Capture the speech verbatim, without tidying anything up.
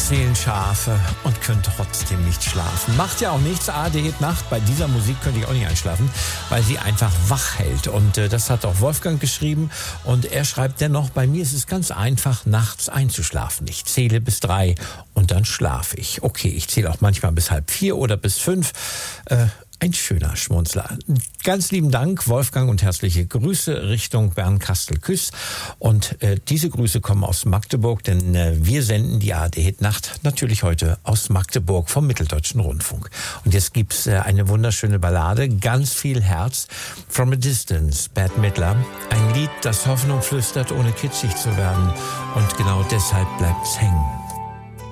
zählen Schafe und können trotzdem nicht schlafen. Macht ja auch nichts. A R D Hit Nacht. Bei dieser Musik könnte ich auch nicht einschlafen, weil sie einfach wach hält. Und äh, das hat auch Wolfgang geschrieben. Und er schreibt dennoch, bei mir ist es ganz einfach, nachts einzuschlafen. Ich zähle bis drei und dann schlafe ich. Okay, ich zähle auch manchmal bis halb vier oder bis fünf. Äh, Ein schöner Schmunzler. Ganz lieben Dank, Wolfgang, und herzliche Grüße Richtung Bernkastel-Küss. Und äh, diese Grüße kommen aus Magdeburg, denn äh, wir senden die A R D Hit Nacht natürlich heute aus Magdeburg vom Mitteldeutschen Rundfunk. Und jetzt gibt's äh, eine wunderschöne Ballade, ganz viel Herz. From a Distance, Bette Midler. Ein Lied, das Hoffnung flüstert, ohne kitschig zu werden. Und genau deshalb bleibt's hängen.